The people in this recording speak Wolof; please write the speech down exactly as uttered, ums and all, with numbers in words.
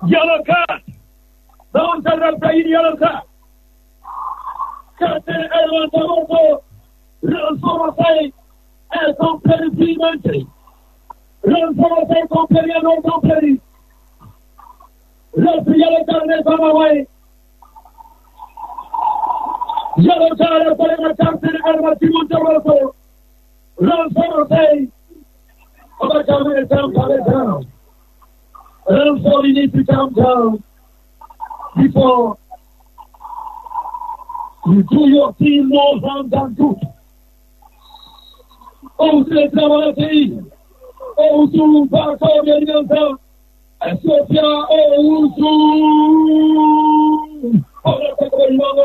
Yellow card. Don't tell them play yellow card. Captain Edwin Toronto. Run for say. And company three Run for say company and no company. Run for yellow card is on the way. Yellow card for the Captain Edwin Toronto. Run for say. Other coming down, coming down. Run for you need to calm down before you do your team more harm than good. Oh, c'est la team. Oh, sous par combien de temps? Sophia, oh, sous. Oh,